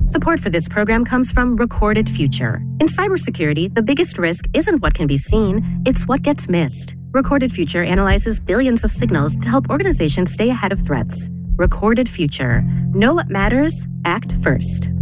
Support for this program comes from Recorded Future. In cybersecurity, the biggest risk isn't what can be seen, it's what gets missed. Recorded Future analyzes billions of signals to help organizations stay ahead of threats. Recorded Future. Know what matters? Act first.